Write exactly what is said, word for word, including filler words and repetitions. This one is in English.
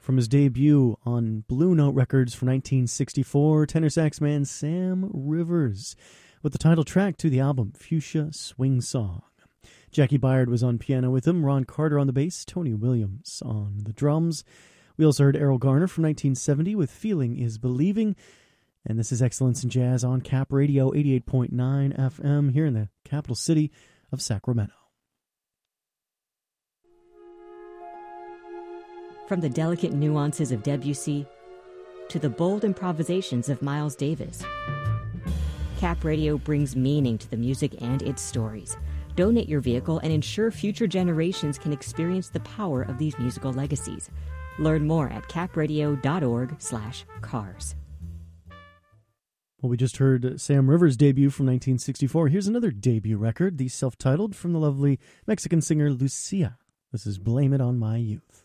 From his debut on Blue Note Records from nineteen sixty-four, tenor sax man Sam Rivers, with the title track to the album, Fuchsia Swing Song. Jackie Byard was on piano with him, Ron Carter on the bass, Tony Williams on the drums. We also heard Errol Garner from nineteen seventy with Feeling is Believing. And this is Excellence in Jazz on Cap Radio eighty-eight point nine F M here in the capital city of Sacramento. From the delicate nuances of Debussy to the bold improvisations of Miles Davis, Cap Radio brings meaning to the music and its stories. Donate your vehicle and ensure future generations can experience the power of these musical legacies. Learn more at capradio.org slash cars. Well, we just heard Sam Rivers' debut from nineteen sixty-four. Here's another debut record, the self-titled, from the lovely Mexican singer Lucia. This is Blame It on My Youth.